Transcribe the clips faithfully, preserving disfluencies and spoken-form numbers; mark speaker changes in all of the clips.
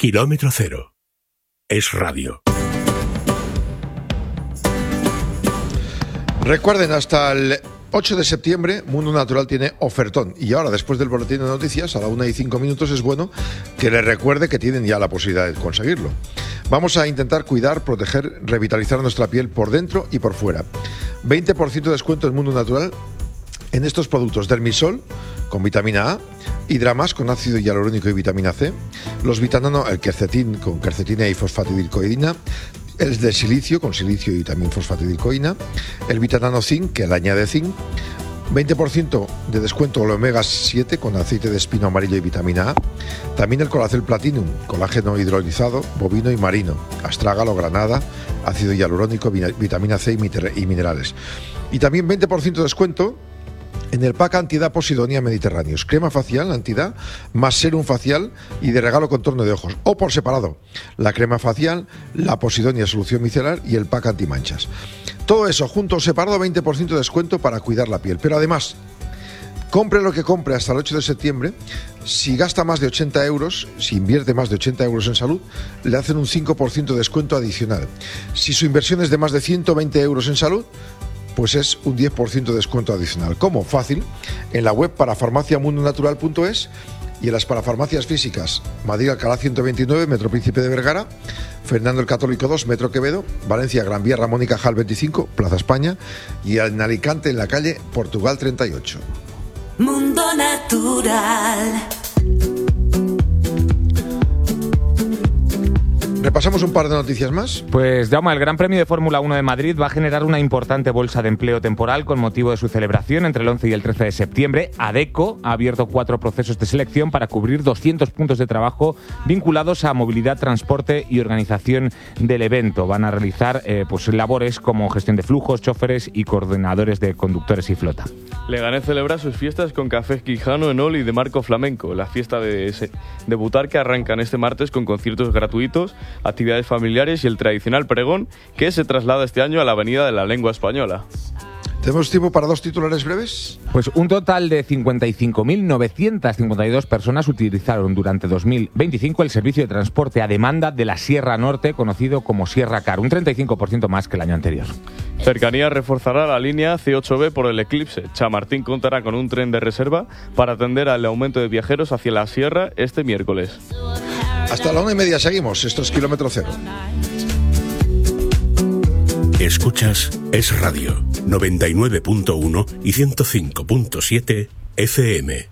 Speaker 1: Kilómetro Cero. Es radio.
Speaker 2: Recuerden, hasta el ocho de septiembre, Mundo Natural tiene ofertón. Y ahora, después del boletín de noticias, a la una y cinco minutos, es bueno que les recuerde que tienen ya la posibilidad de conseguirlo. Vamos a intentar cuidar, proteger, revitalizar nuestra piel por dentro y por fuera. veinte por ciento de descuento en Mundo Natural en estos productos: Dermisol con vitamina A, Hidramas con ácido hialurónico y vitamina C, los Vitanano, el quercetín con quercetina y fosfatidilcoidina, el de silicio con silicio y también fosfatidilcoína, el Vitanano Zinc, que le añade zinc, veinte por ciento de descuento el omega siete con aceite de espino amarillo y vitamina A, también el Colacel Platinum, colágeno hidrolizado, bovino y marino, astrágalo, granada, ácido hialurónico, vitamina C y minerales. Y también veinte por ciento de descuento en el pack Anti-Edad Posidonia Mediterráneos, crema facial Anti-Edad más serum facial y de regalo contorno de ojos, o por separado, la crema facial, la Posidonia solución micelar y el pack antimanchas. Todo eso junto o separado, veinte por ciento de descuento para cuidar la piel. Pero además, compre lo que compre hasta el ocho de septiembre, si gasta más de ochenta euros, si invierte más de ochenta euros en salud, le hacen un cinco por ciento de descuento adicional. Si su inversión es de más de ciento veinte euros en salud, pues es un diez por ciento de descuento adicional. ¿Cómo? Fácil. En la web parafarmaciamundonatural punto es y en las parafarmacias físicas: Madrid Alcalá ciento veintinueve, Metro Príncipe de Vergara, Fernando el Católico dos, Metro Quevedo, Valencia Gran Vía Ramón y Cajal veinticinco, Plaza España, y en Alicante en la calle Portugal treinta y ocho.
Speaker 3: Mundo Natural.
Speaker 2: ¿Repasamos un par de noticias más?
Speaker 4: Pues, Jaume, el Gran Premio de Fórmula uno de Madrid va a generar una importante bolsa de empleo temporal con motivo de su celebración entre el once y el trece de septiembre. ADECO ha abierto cuatro procesos de selección para cubrir doscientos puntos de trabajo vinculados a movilidad, transporte y organización del evento. Van a realizar eh, pues, labores como gestión de flujos, choferes y coordinadores de conductores y flota.
Speaker 5: Leganés celebra sus fiestas con Café Quijano, Enol y de Marco Flamenco. La fiesta de, de Butarque arrancan este martes con conciertos gratuitos, actividades familiares y el tradicional pregón, que se traslada este año a la Avenida de la Lengua Española.
Speaker 2: ¿Tenemos tiempo para dos titulares breves?
Speaker 4: Pues un total de cincuenta y cinco mil novecientas cincuenta y dos personas utilizaron durante dos mil veinticinco el servicio de transporte a demanda de la Sierra Norte, conocido como Sierra Car, un treinta y cinco por ciento más que el año anterior.
Speaker 5: Cercanía reforzará la línea C ocho B por el eclipse. Chamartín contará con un tren de reserva para atender al aumento de viajeros hacia la sierra este miércoles.
Speaker 2: Hasta la una y media seguimos. Esto es Kilómetro Cero.
Speaker 1: Escuchas Es Radio, noventa y nueve punto uno y ciento cinco punto siete F M.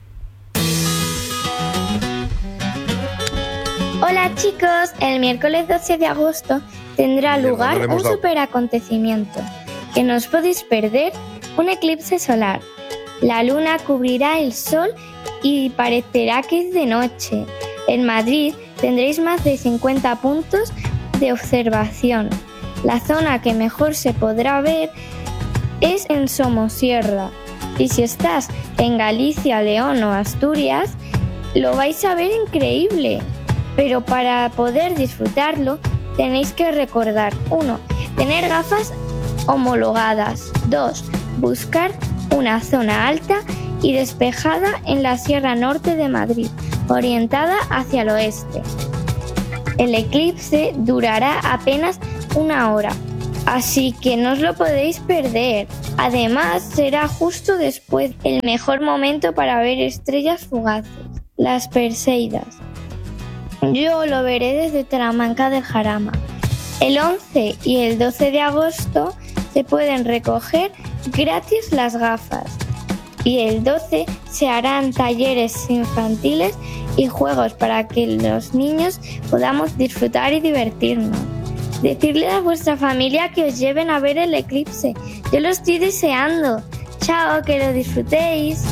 Speaker 6: Hola chicos, el miércoles doce de agosto tendrá lugar un superacontecimiento que no os podéis perder, un eclipse solar. La luna cubrirá el sol y parecerá que es de noche. En Madrid tendréis más de cincuenta puntos de observación. La zona que mejor se podrá ver es en Somosierra. Y si estás en Galicia, León o Asturias, lo vais a ver increíble. Pero para poder disfrutarlo, tenéis que recordar: uno, tener gafas homologadas; dos, buscar una zona alta y despejada en la Sierra Norte de Madrid, orientada hacia el oeste. El eclipse durará apenas una hora, así que no os lo podéis perder. Además, será justo después el mejor momento para ver estrellas fugaces, las Perseidas. Yo lo veré desde Talamanca del Jarama. El once y el doce de agosto se pueden recoger gratis las gafas. Y el doce se harán talleres infantiles y juegos para que los niños podamos disfrutar y divertirnos. Decidle a vuestra familia que os lleven a ver el eclipse. Yo lo estoy deseando. Chao, que lo disfrutéis.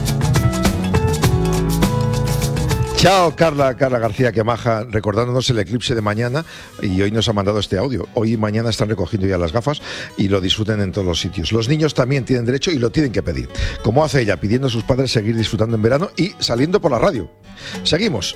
Speaker 2: Chao, Carla, Carla García, que maja, recordándonos el eclipse de mañana, y hoy nos ha mandado este audio. Hoy y mañana están recogiendo ya las gafas y lo disfruten en todos los sitios. Los niños también tienen derecho y lo tienen que pedir, como hace ella, pidiendo a sus padres seguir disfrutando en verano y saliendo por la radio. Seguimos.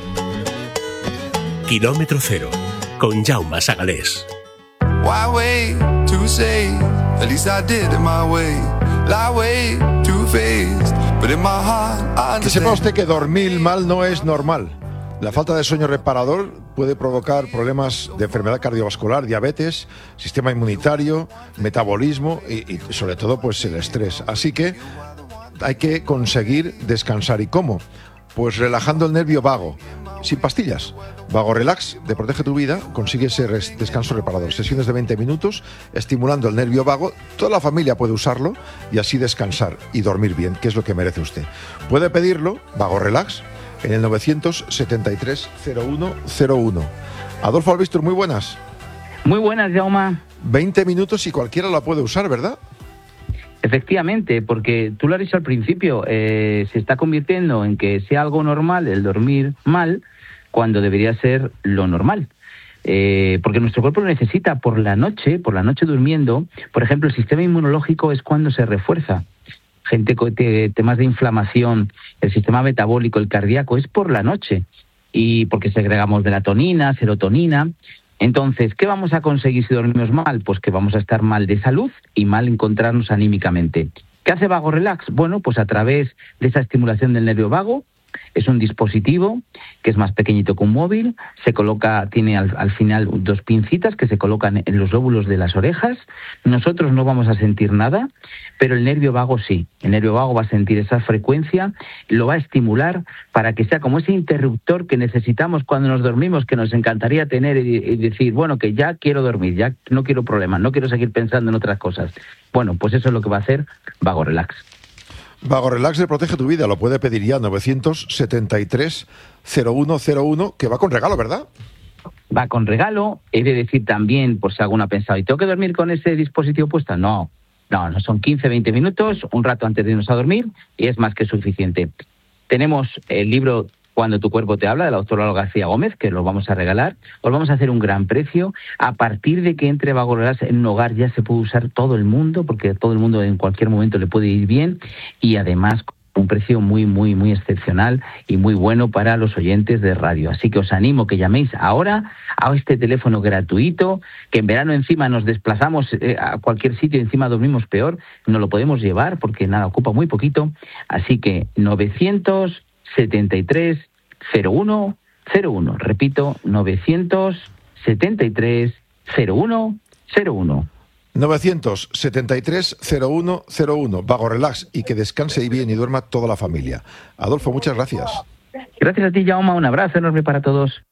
Speaker 1: Kilómetro Cero, con Jaume Sagalés.
Speaker 7: Why wait to say, at least I did it my way. Lie way too faced, but in my heart I
Speaker 2: Que sepa usted que dormir mal no es normal. La falta de sueño reparador puede provocar problemas de enfermedad cardiovascular, diabetes, sistema inmunitario, metabolismo y, y sobre todo pues el estrés. Así que hay que conseguir descansar. ¿Y cómo? Pues relajando el nervio vago, sin pastillas. Vago Relax de Protege tu Vida consigue ese res- descanso reparador. Sesiones de veinte minutos estimulando el nervio vago. Toda la familia puede usarlo y así descansar y dormir bien, que es lo que merece usted. Puede pedirlo, Vago Relax, en el novecientos setenta y tres cero uno cero uno. Adolfo Albistur, muy buenas.
Speaker 8: Muy buenas, Jaume.
Speaker 2: veinte minutos y cualquiera la puede usar, ¿verdad?
Speaker 8: Efectivamente, porque tú lo has dicho al principio, eh, se está convirtiendo en que sea algo normal el dormir mal cuando debería ser lo normal. Eh, porque nuestro cuerpo lo necesita por la noche, por la noche durmiendo. Por ejemplo, el sistema inmunológico es cuando se refuerza. Gente con te, temas de inflamación, el sistema metabólico, el cardíaco, es por la noche. Y porque segregamos melatonina, serotonina. Entonces, ¿qué vamos a conseguir si dormimos mal? Pues que vamos a estar mal de salud y mal encontrarnos anímicamente. ¿Qué hace Vago Relax? Bueno, pues a través de esa estimulación del nervio vago, es un dispositivo que es más pequeñito que un móvil, se coloca, tiene al, al final dos pincitas que se colocan en los lóbulos de las orejas. Nosotros no vamos a sentir nada, pero el nervio vago sí. El nervio vago va a sentir esa frecuencia, lo va a estimular para que sea como ese interruptor que necesitamos cuando nos dormimos, que nos encantaría tener y, y decir, bueno, que ya quiero dormir, ya no quiero problemas, no quiero seguir pensando en otras cosas. Bueno, pues eso es lo que va a hacer Vago Relax.
Speaker 2: Vago Relax de Protege tu Vida, lo puede pedir ya novecientos setenta y tres cero uno cero uno, que va con regalo, ¿verdad?
Speaker 8: Va con regalo. He de decir también, por si alguno ha pensado, ¿y tengo que dormir con ese dispositivo puesto? No, no, no son quince, veinte minutos, un rato antes de irnos a dormir, y es más que suficiente. Tenemos el libro Cuando tu cuerpo te habla, de la doctora Laura García Gómez, que lo vamos a regalar. Os vamos a hacer un gran precio. A partir de que entre Vago Relax en un hogar ya se puede usar todo el mundo, porque todo el mundo en cualquier momento le puede ir bien, y además un precio muy, muy, muy excepcional y muy bueno para los oyentes de radio. Así que os animo que llaméis ahora a este teléfono gratuito, que en verano encima nos desplazamos eh, a cualquier sitio, encima dormimos peor, no lo podemos llevar porque nada, ocupa muy poquito. Así que novecientos setenta y tres cero uno cero uno. Repito, novecientos setenta y tres cero uno cero uno.
Speaker 2: novecientos setenta y tres cero uno cero uno. Vago Relax, y que descanse bien y duerma toda la familia. Adolfo, muchas gracias.
Speaker 8: Gracias a ti, Jaume. Un abrazo enorme para todos.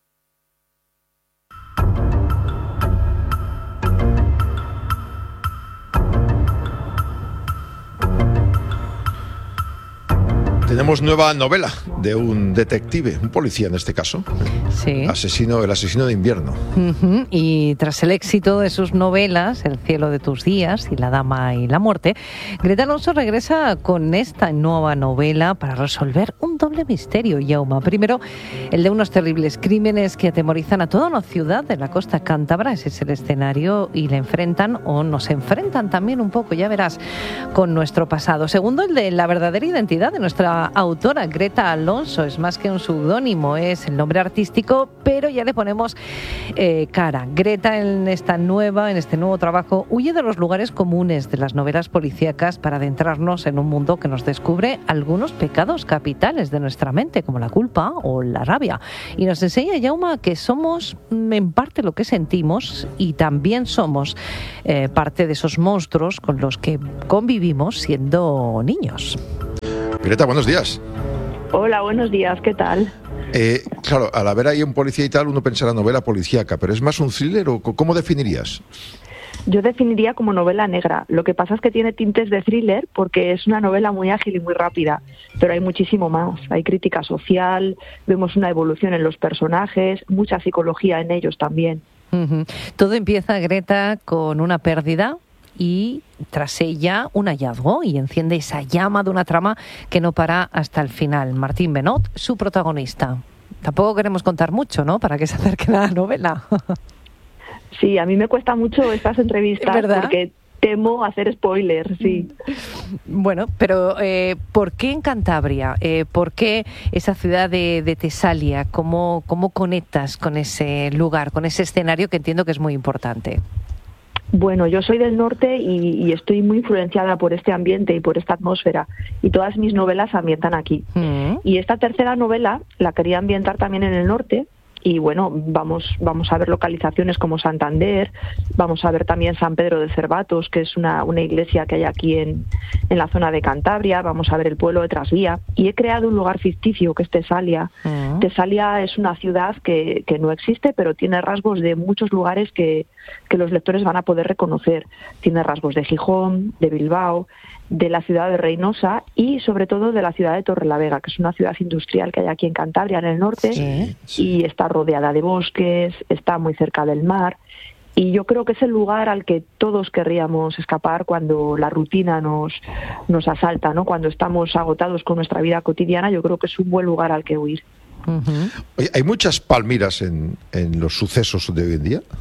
Speaker 2: Tenemos nueva novela de un detective, un policía en este caso.
Speaker 9: Sí.
Speaker 2: Asesino, el asesino de invierno.
Speaker 9: Uh-huh. Y tras el éxito de sus novelas, El cielo de tus días y La dama y la muerte, Greta Alonso regresa con esta nueva novela para resolver un doble misterio, Jaume. Primero, el de unos terribles crímenes que atemorizan a toda una ciudad de la costa cántabra. Ese es el escenario, y le enfrentan, o nos enfrentan también un poco, ya verás, con nuestro pasado. Segundo, el de la verdadera identidad de nuestra autora, Greta Alonso. Es más que un seudónimo, es el nombre artístico, pero ya le ponemos eh, cara. Greta, en esta nueva, en este nuevo trabajo, huye de los lugares comunes de las novelas policíacas para adentrarnos en un mundo que nos descubre algunos pecados capitales de nuestra mente, como la culpa o la rabia. Y nos enseña, Jaume, que somos en parte lo que sentimos, y también somos eh, parte de esos monstruos con los que convivimos siendo niños.
Speaker 2: Greta, buenos días.
Speaker 10: Hola, buenos días, ¿qué tal?
Speaker 2: Eh, claro, al haber ahí un policía y tal, uno pensará novela policíaca, pero ¿es más un thriller o cómo definirías?
Speaker 10: Yo definiría como novela negra. Lo que pasa es que tiene tintes de thriller porque es una novela muy ágil y muy rápida, pero hay muchísimo más. Hay crítica social, vemos una evolución en los personajes, mucha psicología en ellos también.
Speaker 9: Uh-huh. Todo empieza, Greta, con una pérdida, y tras ella un hallazgo, y enciende esa llama de una trama que no para hasta el final. Martín Benot, su protagonista. Tampoco queremos contar mucho, ¿no?, para que se acerquen a la novela.
Speaker 10: Sí, a mí me cuesta mucho estas entrevistas, ¿verdad?, porque temo hacer spoilers, sí.
Speaker 9: Bueno, pero eh, ¿por qué en Cantabria? Eh, ¿Por qué esa ciudad de, de Tesalia? ¿Cómo, ¿Cómo conectas con ese lugar, con ese escenario que entiendo que es muy importante?
Speaker 10: Bueno, yo soy del norte y, y estoy muy influenciada por este ambiente y por esta atmósfera, y todas mis novelas ambientan aquí. Mm. Y esta tercera novela la quería ambientar también en el norte. Y bueno, vamos vamos a ver localizaciones como Santander, vamos a ver también San Pedro de Cervatos, que es una, una iglesia que hay aquí en, en la zona de Cantabria, vamos a ver el pueblo de Trasvía, y he creado un lugar ficticio que es Tesalia. Uh-huh. Tesalia es una ciudad que, que no existe, pero tiene rasgos de muchos lugares que, que los lectores van a poder reconocer. Tiene rasgos de Gijón, de Bilbao, de la ciudad de Reynosa y sobre todo de la ciudad de Torrelavega, que es una ciudad industrial que hay aquí en Cantabria, en el norte, sí, sí. y está rodeada de bosques, está muy cerca del mar, y yo creo que es el lugar al que todos querríamos escapar cuando la rutina nos, nos asalta, ¿no? Cuando estamos agotados con nuestra vida cotidiana, yo creo que es un buen lugar al que huir.
Speaker 2: Uh-huh. Oye, ¿hay muchas Palmiras en, en los sucesos de hoy en día?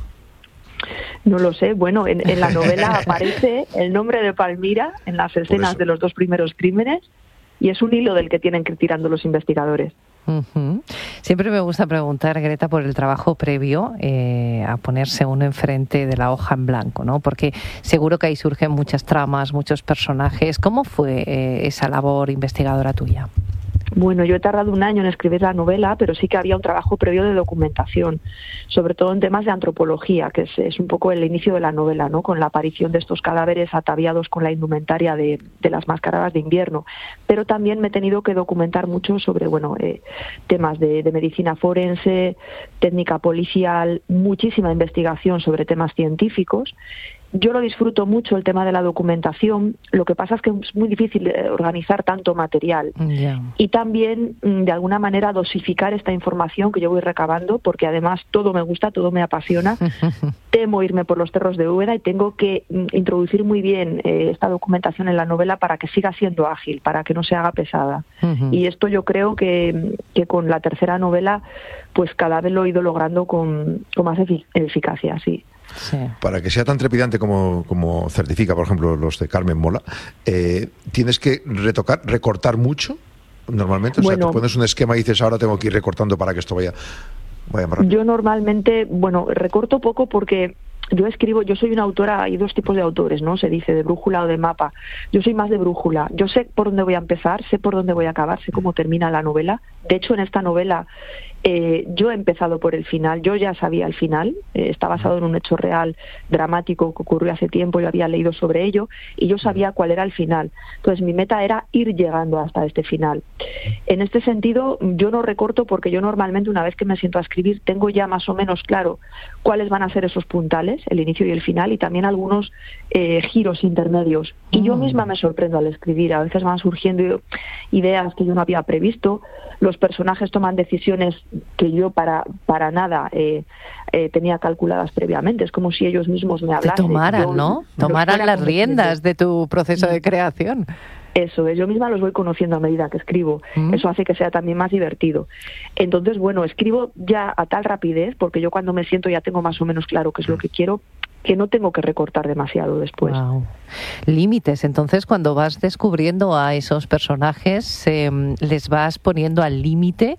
Speaker 10: No lo sé. Bueno, en, en la novela aparece el nombre de Palmira en las escenas de los dos primeros crímenes y es un hilo del que tienen que ir tirando los investigadores.
Speaker 9: Uh-huh. Siempre me gusta preguntar, Greta, por el trabajo previo eh, a ponerse uno enfrente de la hoja en blanco, ¿no? Porque seguro que ahí surgen muchas tramas, muchos personajes. ¿Cómo fue eh, esa labor investigadora tuya?
Speaker 10: Bueno, yo he tardado un año en escribir la novela, pero sí que había un trabajo previo de documentación, sobre todo en temas de antropología, que es, es un poco el inicio de la novela, ¿no? Con la aparición de estos cadáveres ataviados con la indumentaria de, de las mascaradas de invierno. Pero también me he tenido que documentar mucho sobre, bueno, eh, temas de, de medicina forense, técnica policial, muchísima investigación sobre temas científicos. Yo lo disfruto mucho, el tema de la documentación. Lo que pasa es que es muy difícil organizar tanto material. Yeah. Y también, de alguna manera, dosificar esta información que yo voy recabando, porque además todo me gusta, todo me apasiona. Temo irme por los cerros de Úbeda y tengo que introducir muy bien eh, esta documentación en la novela para que siga siendo ágil, para que no se haga pesada. Uh-huh. Y esto yo creo que, que con la tercera novela, pues cada vez lo he ido logrando con, con más efic- eficacia, sí.
Speaker 2: Sí. Para que sea tan trepidante como, como certifica, por ejemplo, los de Carmen Mola, eh, ¿tienes que retocar, recortar mucho normalmente? O bueno, sea, te pones un esquema y dices, ahora tengo que ir recortando para que esto vaya, vaya más rápido.
Speaker 10: Yo normalmente, bueno, recorto poco porque yo escribo, yo soy una autora, hay dos tipos de autores, ¿no? Se dice de brújula o de mapa. Yo soy más de brújula. Yo sé por dónde voy a empezar, sé por dónde voy a acabar, sé cómo termina la novela. De hecho, en esta novela eh, yo he empezado por el final, yo ya sabía el final, eh, está basado en un hecho real dramático que ocurrió hace tiempo, yo había leído sobre ello y yo sabía cuál era el final. Entonces mi meta era ir llegando hasta este final. En este sentido, yo no recorto porque yo normalmente una vez que me siento a escribir tengo ya más o menos claro cuáles van a ser esos puntales, el inicio y el final, y también algunos eh, giros intermedios. Y yo misma me sorprendo al escribir, a veces van surgiendo ideas que yo no había previsto, los personajes toman decisiones que yo para para nada eh, eh, tenía calculadas previamente, es como si ellos mismos me hablasen.
Speaker 9: Te tomaran, yo, ¿no? Tomaran las riendas de tu proceso de creación.
Speaker 10: Eso es, yo misma los voy conociendo a medida que escribo. Mm. Eso hace que sea también más divertido. Entonces, bueno, escribo ya a tal rapidez, porque yo cuando me siento ya tengo más o menos claro qué es lo que quiero, que no tengo que recortar demasiado después.
Speaker 9: Wow. Límites, entonces cuando vas descubriendo a esos personajes, eh, les vas poniendo al límite,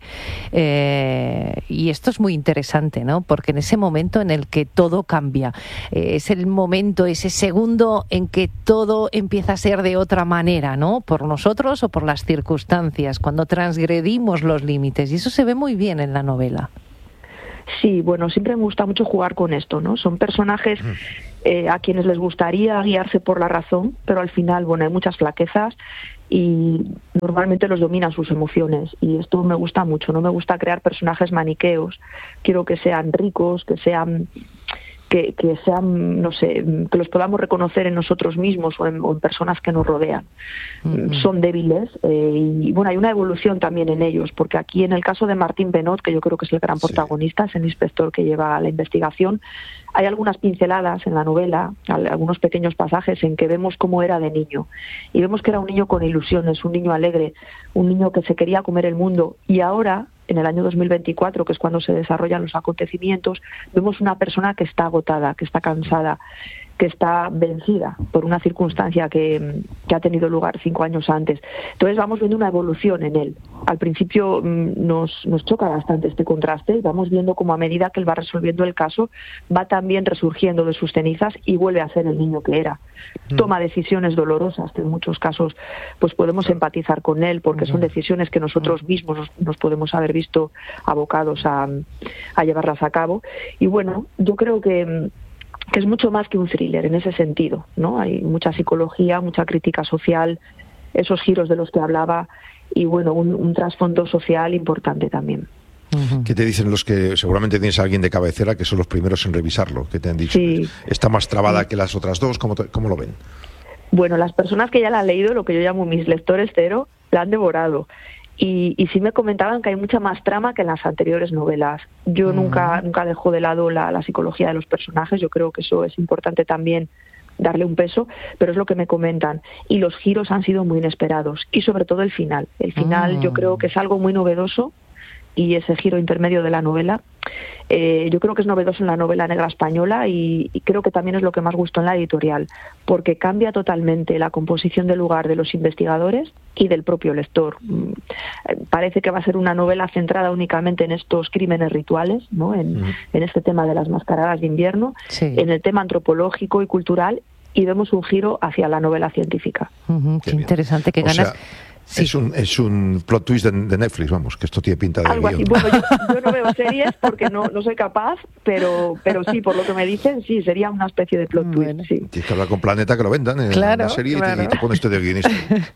Speaker 9: eh, y esto es muy interesante, ¿no? Porque en ese momento en el que todo cambia, eh, es el momento, ese segundo en que todo empieza a ser de otra manera, ¿no? Por nosotros o por las circunstancias, cuando transgredimos los límites, y eso se ve muy bien en la novela.
Speaker 10: Sí, bueno, siempre me gusta mucho jugar con esto, ¿no? Son personajes eh, a quienes les gustaría guiarse por la razón, pero al final, bueno, hay muchas flaquezas y normalmente los dominan sus emociones y esto me gusta mucho, no me gusta crear personajes maniqueos, quiero que sean ricos, que sean... Que, que sean, no sé, que los podamos reconocer en nosotros mismos o en, o en personas que nos rodean. Uh-huh. Son débiles eh, y, bueno, hay una evolución también en ellos, porque aquí en el caso de Martín Benot, que yo creo que es el gran protagonista, sí. es el inspector que lleva la investigación, hay algunas pinceladas en la novela, algunos pequeños pasajes en que vemos cómo era de niño. Y vemos que era un niño con ilusiones, un niño alegre, un niño que se quería comer el mundo. Y ahora, en el año dos mil veinticuatro, que es cuando se desarrollan los acontecimientos, vemos una persona que está agotada, que está cansada, que está vencida por una circunstancia que, que ha tenido lugar cinco años antes. Entonces vamos viendo una evolución en él. Al principio mmm, nos, nos choca bastante este contraste y vamos viendo cómo a medida que él va resolviendo el caso va también resurgiendo de sus cenizas y vuelve a ser el niño que era. Mm. Toma decisiones dolorosas, que en muchos casos pues podemos empatizar con él porque son decisiones que nosotros mismos nos, nos podemos haber visto abocados a, a llevarlas a cabo. Y bueno, yo creo que que es mucho más que un thriller en ese sentido, ¿no? Hay mucha psicología, mucha crítica social, esos giros de los que hablaba y, bueno, un, un trasfondo social importante también.
Speaker 2: ¿Qué te dicen los que seguramente tienes a alguien de cabecera que son los primeros en revisarlo? ¿Qué te han dicho? Sí. ¿Está más trabada sí. que las otras dos? ¿Cómo, te, ¿Cómo lo ven?
Speaker 10: Bueno, las personas que ya la han leído, lo que yo llamo mis lectores cero, la han devorado. Y, y sí me comentaban que hay mucha más trama que en las anteriores novelas. Yo mm. nunca nunca dejo de lado la, la psicología de los personajes, yo creo que eso es importante también darle un peso, pero es lo que me comentan. Y los giros han sido muy inesperados, y sobre todo el final. El final mm. yo creo que es algo muy novedoso, y ese giro intermedio de la novela, eh, yo creo que es novedoso en la novela negra española y, y creo que también es lo que más gustó en la editorial, porque cambia totalmente la composición del lugar de los investigadores y del propio lector. Mm, parece que va a ser una novela centrada únicamente en estos crímenes rituales, ¿no? en, mm. en este tema de las mascaradas de invierno, sí. en el tema antropológico y cultural, y vemos un giro hacia la novela científica.
Speaker 9: Uh-huh, qué, qué interesante, qué ganas...
Speaker 2: O sea, Sí. Es un es un plot twist de, de Netflix, vamos, que esto tiene pinta de
Speaker 10: algo
Speaker 2: guión.
Speaker 10: Así. Bueno, yo, yo no veo series porque no, no soy capaz, pero pero sí, por lo que me dicen, sí, sería una especie de plot twist, bueno. sí.
Speaker 2: Tienes que hablar con Planeta que lo vendan en
Speaker 9: claro,
Speaker 2: la serie
Speaker 9: claro.
Speaker 2: y, te, y te pones de guionista.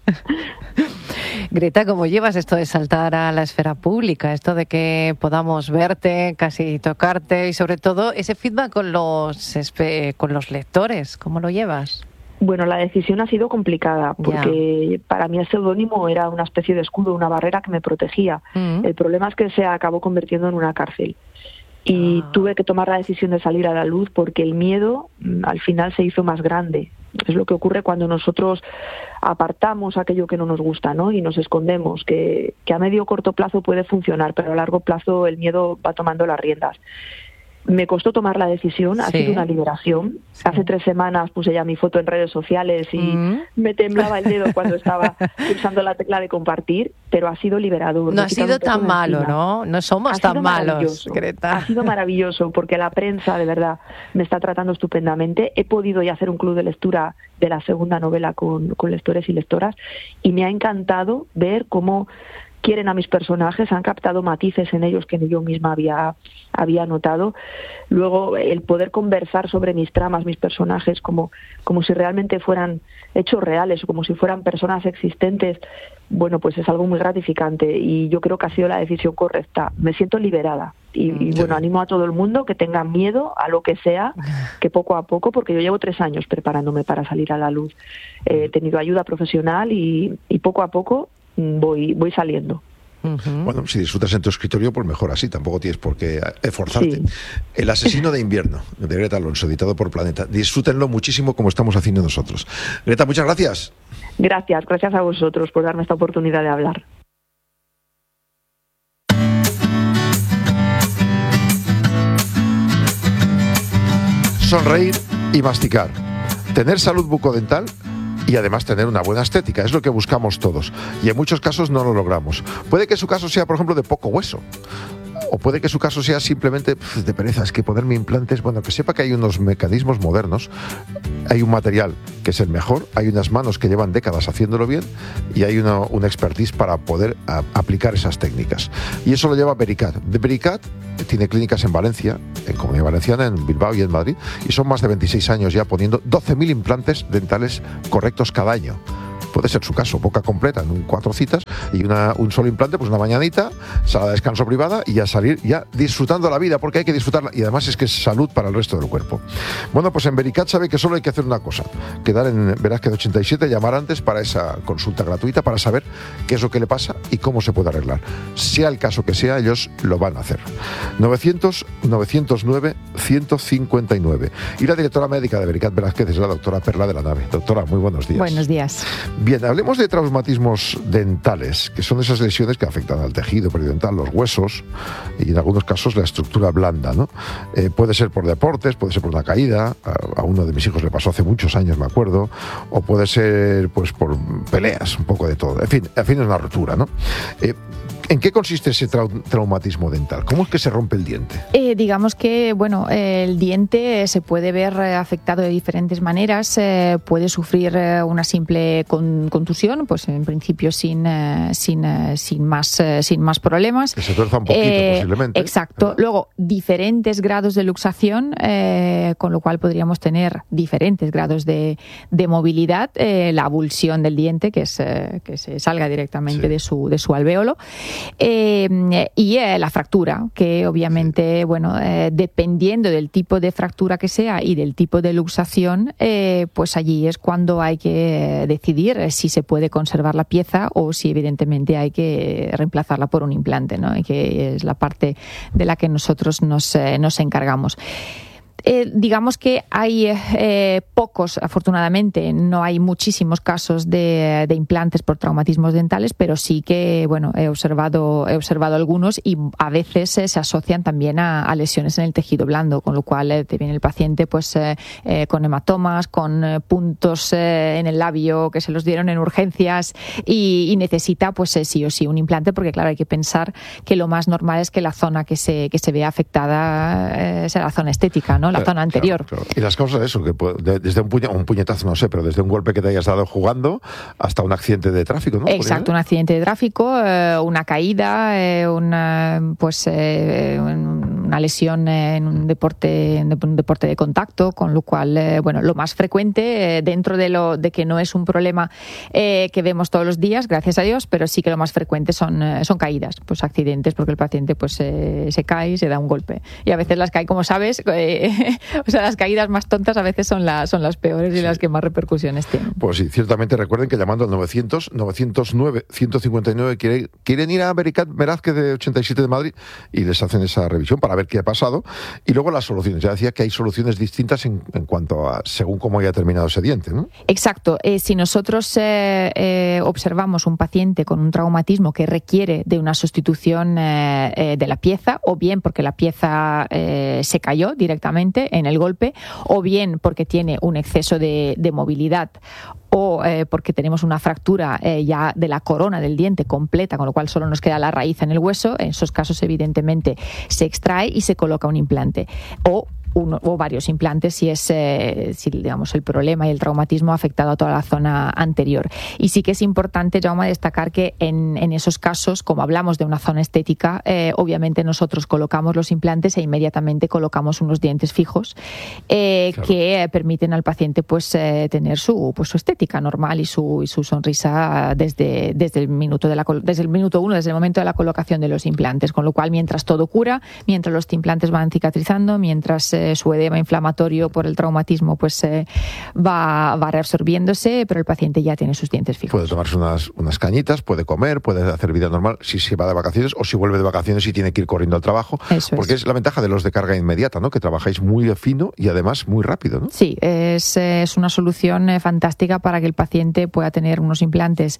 Speaker 9: Greta, ¿cómo llevas esto de saltar a la esfera pública? Esto de que podamos verte, casi tocarte y sobre todo ese feedback con los, con los lectores, ¿cómo lo llevas?
Speaker 10: Bueno, la decisión ha sido complicada porque yeah. para mí el seudónimo era una especie de escudo, una barrera que me protegía. Mm. El problema es que se acabó convirtiendo en una cárcel. Y ah. tuve que tomar la decisión de salir a la luz porque el miedo al final se hizo más grande. Es lo que ocurre cuando nosotros apartamos aquello que no nos gusta, ¿no? Y nos escondemos, que, que a medio o corto plazo puede funcionar, pero a largo plazo el miedo va tomando las riendas. Me costó tomar la decisión, ha sí. sido una liberación. Sí. Hace tres semanas puse ya mi foto en redes sociales y mm. me temblaba el dedo cuando estaba pulsando la tecla de compartir, pero ha sido liberador.
Speaker 9: No ha sido tan malo, ¿no? No somos ha tan malos, Greta.
Speaker 10: Ha sido maravilloso porque la prensa, de verdad, me está tratando estupendamente. He podido ya hacer un club de lectura de la segunda novela con, con lectores y lectoras y me ha encantado ver cómo quieren a mis personajes, han captado matices en ellos que yo misma había, había notado. Luego, el poder conversar sobre mis tramas, mis personajes, como, como si realmente fueran hechos reales o como si fueran personas existentes, bueno, pues es algo muy gratificante y yo creo que ha sido la decisión correcta. Me siento liberada y, y bueno, animo a todo el mundo que tenga miedo a lo que sea, que poco a poco, porque yo llevo tres años preparándome para salir a la luz. Eh, he tenido ayuda profesional y, y poco a poco voy voy saliendo.
Speaker 2: Uh-huh. Bueno, si disfrutas en tu escritorio, pues mejor así, tampoco tienes por qué esforzarte. Sí. El asesino de invierno, de Greta Alonso, editado por Planeta. Disfrútenlo muchísimo como estamos haciendo nosotros. Greta, muchas gracias.
Speaker 10: Gracias, gracias a vosotros por darme esta oportunidad de hablar.
Speaker 2: Sonreír y masticar. Tener salud bucodental y además tener una buena estética, es lo que buscamos todos y en muchos casos no lo logramos. Puede que su caso sea, por ejemplo, de poco hueso, o puede que su caso sea simplemente pff, de pereza, es que ponerme implantes, bueno, que sepa que hay unos mecanismos modernos, hay un material que es el mejor, hay unas manos que llevan décadas haciéndolo bien y hay una, una expertise para poder a, aplicar esas técnicas. Y eso lo lleva Vericat. De Vericat tiene clínicas en Valencia, en Comunidad Valenciana, en Bilbao y en Madrid, y son más de veintiséis años ya poniendo doce mil implantes dentales correctos cada año. Puede ser su caso, boca completa en cuatro citas y una, un solo implante, pues una mañanita, sala de descanso privada y a salir ya disfrutando la vida, porque hay que disfrutarla y además es que es salud para el resto del cuerpo. Bueno, pues en Vericat sabe que solo hay que hacer una cosa, quedar en Velázquez ochenta y siete, llamar antes para esa consulta gratuita para saber qué es lo que le pasa y cómo se puede arreglar. Sea el caso que sea, ellos lo van a hacer. novecientos, novecientos nueve, ciento cincuenta y nueve. Y la directora médica de Vericat Velázquez es la doctora Perla de la Nave. Doctora, muy buenos días.
Speaker 11: Buenos días.
Speaker 2: Bien, hablemos de traumatismos dentales, que son esas lesiones que afectan al tejido periodontal, los huesos y en algunos casos la estructura blanda, ¿no? Eh, puede ser por deportes, puede ser por una caída, a, a uno de mis hijos le pasó hace muchos años, me acuerdo, o puede ser pues por peleas, un poco de todo. En fin, al fin es una rotura, ¿no? Eh, ¿En qué consiste ese trau- traumatismo dental? ¿Cómo es que se rompe el diente?
Speaker 11: Eh, digamos que, bueno, eh, el diente se puede ver eh, afectado de diferentes maneras. Eh, puede sufrir eh, una simple con, contusión, pues en principio sin, eh, sin, eh, sin, más, eh, sin más problemas.
Speaker 2: Que se tuerza un poquito,
Speaker 11: eh,
Speaker 2: posiblemente.
Speaker 11: Exacto. Luego, diferentes grados de luxación, eh, con lo cual podríamos tener diferentes grados de, de movilidad. Eh, la avulsión del diente, que es eh, que se salga directamente sí. de, su, de su alvéolo. Eh, y eh, la fractura, que obviamente, sí. bueno, eh, dependiendo del tipo de fractura que sea y del tipo de luxación, eh, pues allí es cuando hay que decidir si se puede conservar la pieza o si evidentemente hay que reemplazarla por un implante, ¿no? Y que es la parte de la que nosotros nos, eh, nos encargamos. Eh, digamos que hay eh, pocos, afortunadamente, no hay muchísimos casos de, de implantes por traumatismos dentales, pero sí que, bueno, he observado, he observado algunos y a veces eh, se asocian también a, a lesiones en el tejido blando, con lo cual eh, te viene el paciente pues eh, eh, con hematomas, con eh, puntos eh, en el labio que se los dieron en urgencias y, y necesita pues eh, sí o sí un implante, porque claro, hay que pensar que lo más normal es que la zona que se, que se vea afectada eh, sea la zona estética, ¿no? La zona anterior.
Speaker 2: Claro, claro. Y las causas de eso, que puede, desde un, puña, un puñetazo, no sé, pero desde un golpe que te hayas dado jugando hasta un accidente de tráfico, ¿no?
Speaker 11: Exacto, un accidente de tráfico, eh, una caída, eh, una, pues, eh, una lesión en un deporte, en un deporte de contacto, con lo cual, eh, bueno, lo más frecuente, eh, dentro de lo de que no es un problema eh, que vemos todos los días, gracias a Dios, pero sí que lo más frecuente son, eh, son caídas, pues accidentes, porque el paciente pues eh, se cae y se da un golpe. Y a veces las cae, como sabes, eh, o sea, las caídas más tontas a veces son, la, son las peores y sí. las que más repercusiones tienen.
Speaker 2: Pues sí, ciertamente recuerden que llamando al novecientos, novecientos nueve, ciento cincuenta y nueve quieren, quieren ir a Vericat Velázquez de ochenta y siete de Madrid y les hacen esa revisión para ver qué ha pasado. Y luego las soluciones. Ya decía que hay soluciones distintas en, en cuanto a según cómo haya terminado ese diente, ¿no?
Speaker 11: Exacto. Eh, si nosotros eh, eh, observamos un paciente con un traumatismo que requiere de una sustitución eh, eh, de la pieza, o bien porque la pieza eh, se cayó directamente en el golpe, o bien porque tiene un exceso de, de movilidad, o eh, porque tenemos una fractura eh, ya de la corona del diente completa, con lo cual solo nos queda la raíz en el hueso. En esos casos, evidentemente, se extrae y se coloca un implante. O uno o varios implantes si es eh, si digamos el problema y el traumatismo ha afectado a toda la zona anterior. Y sí que es importante, Jaume, destacar que en, en esos casos, como hablamos de una zona estética, eh, obviamente nosotros colocamos los implantes e inmediatamente colocamos unos dientes fijos eh, claro. que permiten al paciente pues eh, tener su pues su estética normal y su y su sonrisa desde desde el minuto de la desde el minuto uno, desde el momento de la colocación de los implantes, con lo cual mientras todo cura, mientras los implantes van cicatrizando, mientras eh, su edema inflamatorio por el traumatismo pues eh, va, va reabsorbiéndose, pero el paciente ya tiene sus dientes fijos.
Speaker 2: Puede tomarse unas, unas cañitas, puede comer, puede hacer vida normal si se va de vacaciones o si vuelve de vacaciones y tiene que ir corriendo al trabajo.
Speaker 11: Eso
Speaker 2: porque
Speaker 11: es.
Speaker 2: es la ventaja de los de carga inmediata, ¿no? Que trabajáis muy fino y además muy rápido, ¿no?
Speaker 11: Sí, es, es una solución eh, fantástica para que el paciente pueda tener unos implantes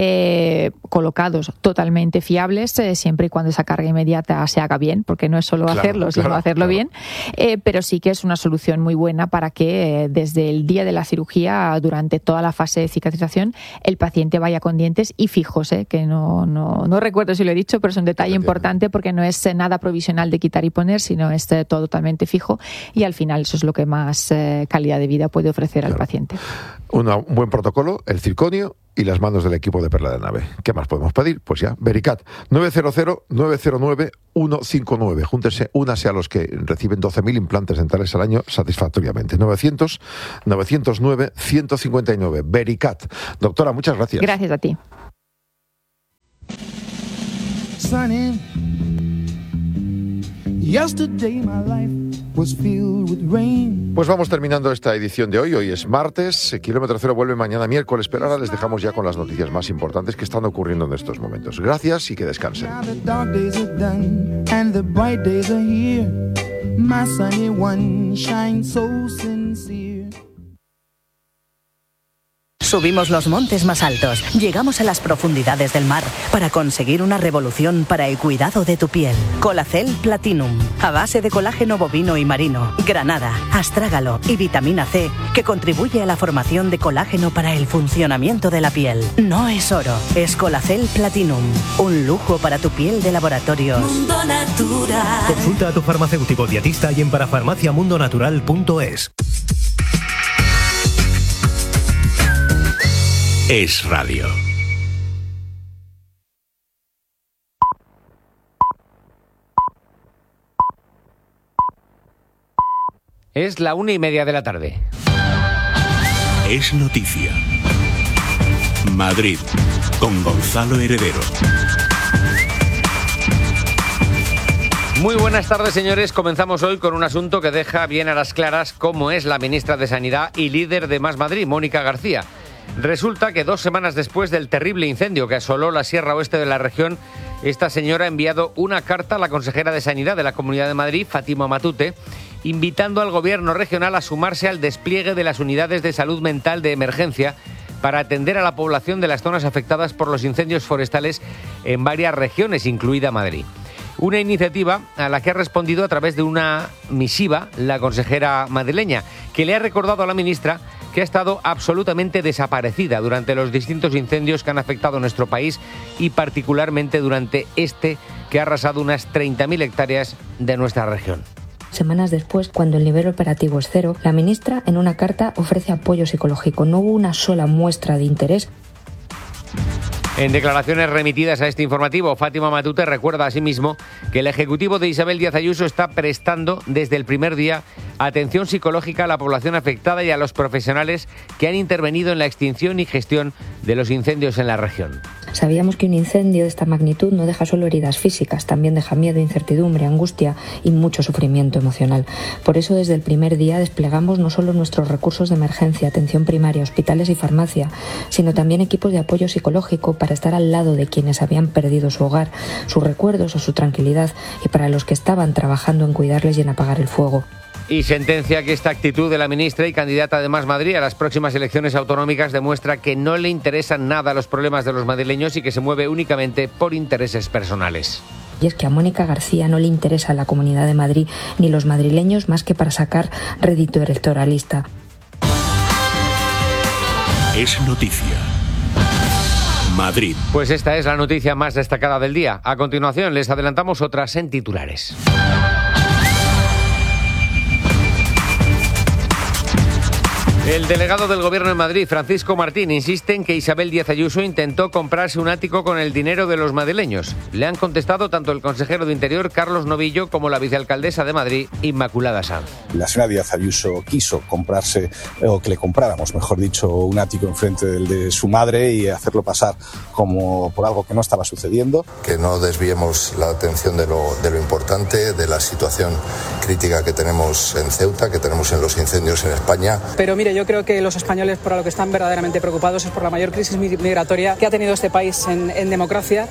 Speaker 11: eh, colocados totalmente fiables, eh, siempre y cuando esa carga inmediata se haga bien, porque no es solo
Speaker 2: claro,
Speaker 11: hacerlo,
Speaker 2: claro,
Speaker 11: sino hacerlo
Speaker 2: claro.
Speaker 11: bien. Eh, pero sí que es una solución muy buena para que eh, desde el día de la cirugía, durante toda la fase de cicatrización, el paciente vaya con dientes y fijos, eh, que no, no, no recuerdo si lo he dicho, pero es un detalle importante porque no es eh, nada provisional de quitar y poner, sino es eh, todo totalmente fijo y al final eso es lo que más eh, calidad de vida puede ofrecer claro. al paciente.
Speaker 2: Una, un buen protocolo, el circonio y las manos del equipo de Perla de Nave. ¿Qué más podemos pedir? Pues ya, Vericat, nueve cero cero, nueve cero nueve, uno cinco nueve. Júntense, únase a los que reciben doce mil implantes dentales al año satisfactoriamente. novecientos, novecientos nueve, ciento cincuenta y nueve. Vericat. Doctora, muchas gracias.
Speaker 11: Gracias a ti.
Speaker 12: Sunny. Yesterday my life was filled with rain.
Speaker 2: Pues vamos terminando esta edición de hoy. Hoy es martes, Kilómetro Cero vuelve mañana miércoles, pero ahora les dejamos ya con las noticias más importantes que están ocurriendo en estos momentos. Gracias y que descansen.
Speaker 12: Now the dark days are done and the bright days are here. My sunny one shines so sincere.
Speaker 13: Subimos los montes más altos, llegamos a las profundidades del mar para conseguir una revolución para el cuidado de tu piel. Colacel Platinum, a base de colágeno bovino y marino, granada, astrágalo y vitamina C, que contribuye a la formación de colágeno para el funcionamiento de la piel. No es oro, es Colacel Platinum, un lujo para tu piel de laboratorios.
Speaker 3: Mundo Natural.
Speaker 14: Consulta a tu farmacéutico dietista y en parafarmacia mundo natural punto es.
Speaker 1: Es Radio.
Speaker 15: Es la una y media de la tarde.
Speaker 1: Es noticia. Madrid, con Gonzalo Heredero.
Speaker 15: Muy buenas tardes, señores. Comenzamos hoy con un asunto que deja bien a las claras cómo es la ministra de Sanidad y líder de Más Madrid, Mónica García. Resulta que dos semanas después del terrible incendio que asoló la Sierra Oeste de la región, esta señora ha enviado una carta a la consejera de Sanidad de la Comunidad de Madrid, Fátima Matute, invitando al gobierno regional a sumarse al despliegue de las unidades de salud mental de emergencia para atender a la población de las zonas afectadas por los incendios forestales en varias regiones, incluida Madrid. Una iniciativa a la que ha respondido a través de una misiva la consejera madrileña, que le ha recordado a la ministra que ha estado absolutamente desaparecida durante los distintos incendios que han afectado a nuestro país y particularmente durante este que ha arrasado unas treinta mil hectáreas de nuestra región.
Speaker 16: Semanas después, cuando el nivel operativo es cero, la ministra en una carta ofrece apoyo psicológico. No hubo una sola muestra de interés.
Speaker 15: En declaraciones remitidas a este informativo, Fátima Matute recuerda asimismo que el Ejecutivo de Isabel Díaz Ayuso está prestando desde el primer día atención psicológica a la población afectada y a los profesionales que han intervenido en la extinción y gestión de los incendios en la región.
Speaker 16: Sabíamos que un incendio de esta magnitud no deja solo heridas físicas, también deja miedo, incertidumbre, angustia y mucho sufrimiento emocional. Por eso desde el primer día desplegamos no solo nuestros recursos de emergencia, atención primaria, hospitales y farmacia, sino también equipos de apoyo psicológico para estar al lado de quienes habían perdido su hogar, sus recuerdos o su tranquilidad y para los que estaban trabajando en cuidarles y en apagar el fuego.
Speaker 15: Y sentencia que esta actitud de la ministra y candidata de Más Madrid a las próximas elecciones autonómicas demuestra que no le interesan nada los problemas de los madrileños y que se mueve únicamente por intereses personales.
Speaker 16: Y es que a Mónica García no le interesa la Comunidad de Madrid ni los madrileños más que para sacar rédito electoralista.
Speaker 1: Es noticia. Madrid.
Speaker 15: Pues esta es la noticia más destacada del día. A continuación les adelantamos otras en titulares. El delegado del Gobierno en Madrid, Francisco Martín, insiste en que Isabel Díaz Ayuso intentó comprarse un ático con el dinero de los madrileños. Le han contestado tanto el consejero de Interior, Carlos Novillo, como la vicealcaldesa de Madrid, Inmaculada Sanz.
Speaker 17: La señora Díaz Ayuso quiso comprarse, o que le compráramos, mejor dicho, un ático enfrente del de su madre y hacerlo pasar como por algo que no estaba sucediendo.
Speaker 18: Que no desviemos la atención de lo, de lo importante, de la situación crítica que tenemos en Ceuta, que tenemos en los incendios en España.
Speaker 19: Pero mire, yo creo que los españoles por lo que están verdaderamente preocupados es por la mayor crisis migratoria que ha tenido este país en, en democracia.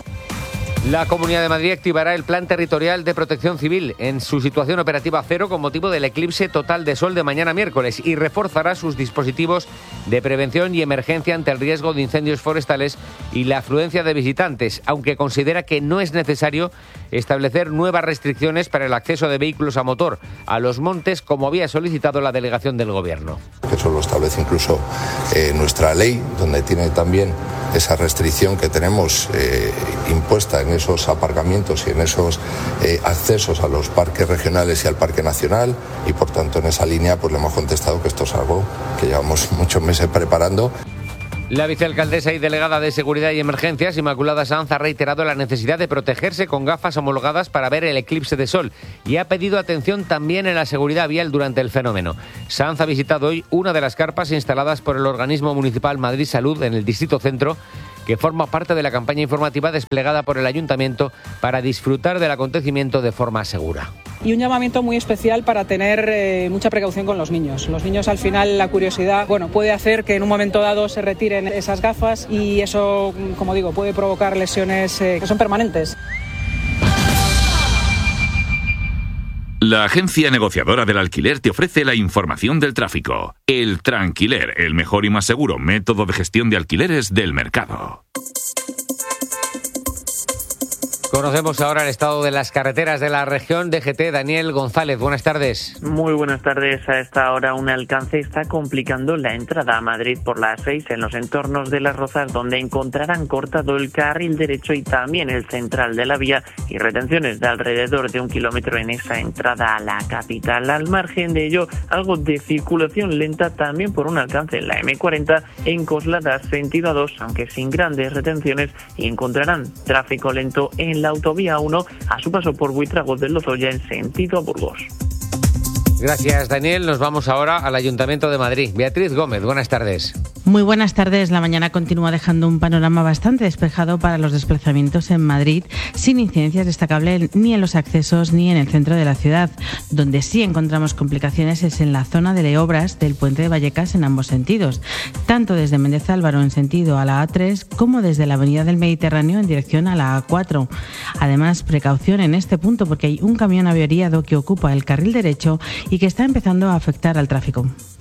Speaker 15: La Comunidad de Madrid activará el Plan Territorial de Protección Civil en su situación operativa cero con motivo del eclipse total de sol de mañana miércoles y reforzará sus dispositivos de prevención y emergencia ante el riesgo de incendios forestales y la afluencia de visitantes, aunque considera que no es necesario establecer nuevas restricciones para el acceso de vehículos a motor a los montes, como había solicitado la delegación del Gobierno.
Speaker 18: Eso lo establece incluso eh, nuestra ley, donde tiene también esa restricción que tenemos eh, impuesta en esos aparcamientos y en esos eh, accesos a los parques regionales y al Parque Nacional, y por tanto en esa línea pues le hemos contestado que esto es algo que llevamos muchos meses preparando.
Speaker 15: La vicealcaldesa y delegada de Seguridad y Emergencias, Inmaculada Sanz, ha reiterado la necesidad de protegerse con gafas homologadas para ver el eclipse de sol y ha pedido atención también en la seguridad vial durante el fenómeno. Sanz ha visitado hoy una de las carpas instaladas por el organismo municipal Madrid Salud en el Distrito Centro, que forma parte de la campaña informativa desplegada por el Ayuntamiento para disfrutar del acontecimiento de forma segura.
Speaker 19: Y un llamamiento muy especial para tener eh, mucha precaución con los niños. Los niños, al final, la curiosidad, bueno, puede hacer que en un momento dado se retiren esas gafas y eso, como digo, puede provocar lesiones eh, que son permanentes.
Speaker 20: La agencia negociadora del alquiler te ofrece la información del tráfico. El Tranquiler, el mejor y más seguro método de gestión de alquileres del mercado.
Speaker 15: Conocemos ahora el estado de las carreteras de la región. D G T, Daniel González, buenas tardes.
Speaker 21: Muy buenas tardes. A esta hora un alcance está complicando la entrada a Madrid por la A seis en los entornos de Las Rozas, donde encontrarán cortado el carril derecho y también el central de la vía, y retenciones de alrededor de un kilómetro en esa entrada a la capital. Al margen de ello, algo de circulación lenta también por un alcance en la eme cuarenta en Coslada sentido A dos, aunque sin grandes retenciones, y encontrarán tráfico lento en la autovía uno a su paso por Buitragos de Lozoya en sentido Burgos.
Speaker 15: Gracias, Daniel. Nos vamos ahora al Ayuntamiento de Madrid. Beatriz Gómez, buenas tardes.
Speaker 22: Muy buenas tardes. La mañana continúa dejando un panorama bastante despejado para los desplazamientos en Madrid, sin incidencias destacables ni en los accesos ni en el centro de la ciudad. Donde sí encontramos complicaciones es en la zona de obras del puente de Vallecas en ambos sentidos, tanto desde Méndez Álvaro en sentido a la A tres como desde la avenida del Mediterráneo en dirección a la A cuatro. Además, precaución en este punto porque hay un camión averiado que ocupa el carril derecho y que está empezando a afectar al tráfico.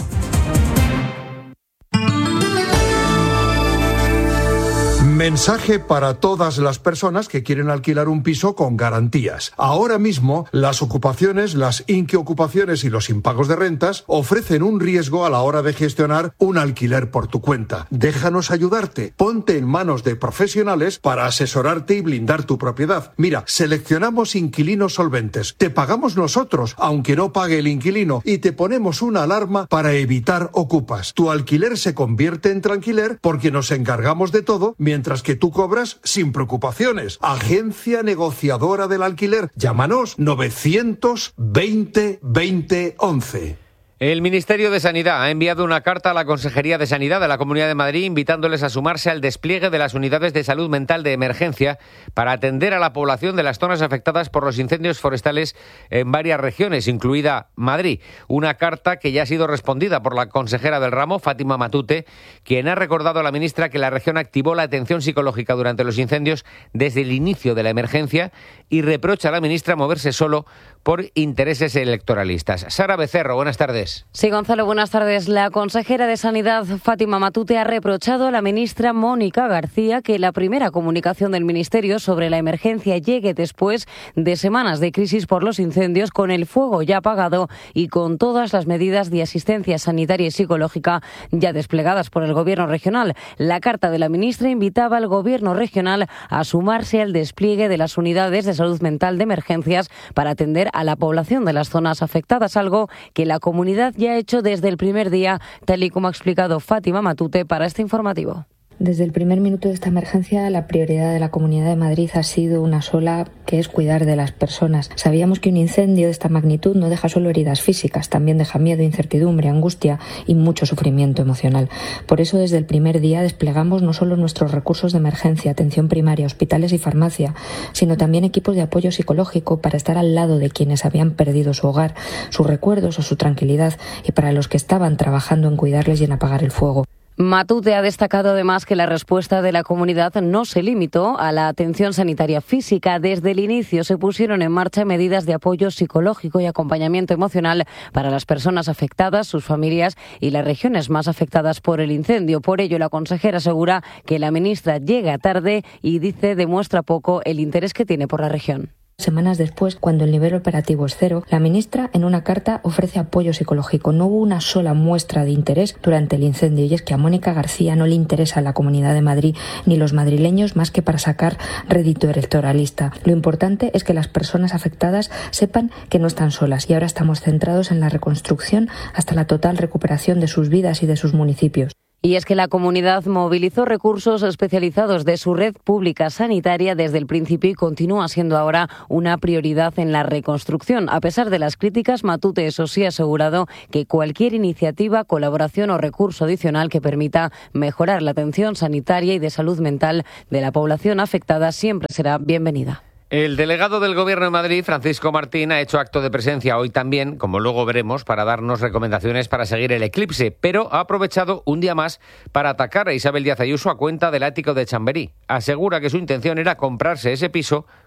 Speaker 2: Mensaje para todas las personas que quieren alquilar un piso con garantías. Ahora mismo, las ocupaciones, las inquiocupaciones y los impagos de rentas ofrecen un riesgo a la hora de gestionar un alquiler por tu cuenta. Déjanos ayudarte. Ponte en manos de profesionales para asesorarte y blindar tu propiedad. Mira, seleccionamos inquilinos solventes. Te pagamos nosotros, aunque no pague el inquilino, y te ponemos una alarma para evitar ocupas. Tu alquiler se convierte en tranquiler porque nos encargamos de todo, mientras Mientras que tú cobras sin preocupaciones. Agencia negociadora del alquiler. Llámanos novecientos veinte veinte once.
Speaker 15: El Ministerio de Sanidad ha enviado una carta a la Consejería de Sanidad de la Comunidad de Madrid invitándoles a sumarse al despliegue de las unidades de salud mental de emergencia para atender a la población de las zonas afectadas por los incendios forestales en varias regiones, incluida Madrid. Una carta que ya ha sido respondida por la consejera del ramo, Fátima Matute, quien ha recordado a la ministra que la región activó la atención psicológica durante los incendios desde el inicio de la emergencia y reprocha a la ministra moverse solo por intereses electoralistas. Sara Becerro, buenas tardes.
Speaker 23: Sí, Gonzalo, buenas tardes. La consejera de Sanidad, Fátima Matute, ha reprochado a la ministra Mónica García que la primera comunicación del Ministerio sobre la emergencia llegue después de semanas de crisis por los incendios, con el fuego ya apagado y con todas las medidas de asistencia sanitaria y psicológica ya desplegadas por el Gobierno regional. La carta de la ministra invitaba al Gobierno regional a sumarse al despliegue de las unidades de salud mental de emergencias para atender a la población de las zonas afectadas, algo que la comunidad ya ha hecho desde el primer día, tal y como ha explicado Fátima Matute para este informativo.
Speaker 16: Desde el primer minuto de esta emergencia, la prioridad de la Comunidad de Madrid ha sido una sola, que es cuidar de las personas. Sabíamos que un incendio de esta magnitud no deja solo heridas físicas, también deja miedo, incertidumbre, angustia y mucho sufrimiento emocional. Por eso, desde el primer día desplegamos no solo nuestros recursos de emergencia, atención primaria, hospitales y farmacia, sino también equipos de apoyo psicológico para estar al lado de quienes habían perdido su hogar, sus recuerdos o su tranquilidad, y para los que estaban trabajando en cuidarles y en apagar el fuego.
Speaker 23: Matute ha destacado además que la respuesta de la comunidad no se limitó a la atención sanitaria física. Desde el inicio se pusieron en marcha medidas de apoyo psicológico y acompañamiento emocional para las personas afectadas, sus familias y las regiones más afectadas por el incendio. Por ello, la consejera asegura que la ministra llega tarde y dice demuestra poco el interés que tiene por la región.
Speaker 16: Semanas después, cuando el nivel operativo es cero, la ministra en una carta ofrece apoyo psicológico. No hubo una sola muestra de interés durante el incendio, y es que a Mónica García no le interesa la Comunidad de Madrid ni los madrileños más que para sacar rédito electoralista. Lo importante es que las personas afectadas sepan que no están solas, y ahora estamos centrados en la reconstrucción hasta la total recuperación de sus vidas y de sus municipios.
Speaker 23: Y es que la comunidad movilizó recursos especializados de su red pública sanitaria desde el principio y continúa siendo ahora una prioridad en la reconstrucción. A pesar de las críticas, Matute, eso sí, ha asegurado que cualquier iniciativa, colaboración o recurso adicional que permita mejorar la atención sanitaria y de salud mental de la población afectada siempre será bienvenida.
Speaker 15: El delegado del Gobierno de Madrid, Francisco Martín, ha hecho acto de presencia hoy también, como luego veremos, para darnos recomendaciones para seguir el eclipse, pero ha aprovechado un día más para atacar a Isabel Díaz Ayuso a cuenta del ático de Chamberí. Asegura que su intención era comprarse ese piso